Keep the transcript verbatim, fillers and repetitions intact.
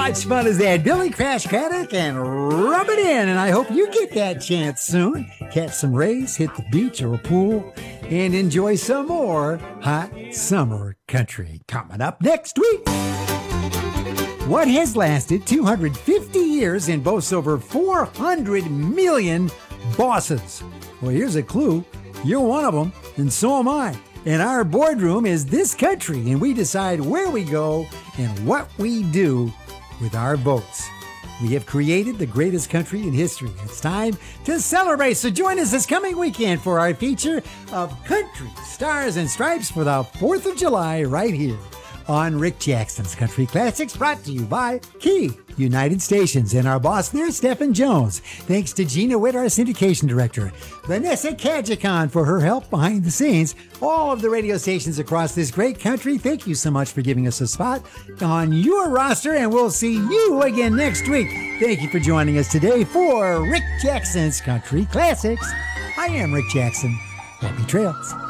much fun is that? Billy Crash Craddock and Rub It In. And I hope you get that chance soon. Catch some rays, hit the beach or a pool, and enjoy some more hot summer country. Coming up next week. What has lasted two hundred fifty years and boasts over four hundred million bosses? Well, here's a clue. You're one of them, and so am I. And our boardroom is this country, and we decide where we go and what we do with our votes. We have created the greatest country in history. It's time to celebrate. So join us this coming weekend for our feature of Country Stars and Stripes for the fourth of July right here on Rick Jackson's Country Classics, brought to you by Key United Stations and our boss there, Stephen Jones. Thanks to Gina Witt, our syndication director, Vanessa Kajikon for her help behind the scenes, all of the radio stations across this great country. Thank you so much for giving us a spot on your roster, and we'll see you again next week. Thank you for joining us today for Rick Jackson's Country Classics. I am Rick Jackson. Happy trails.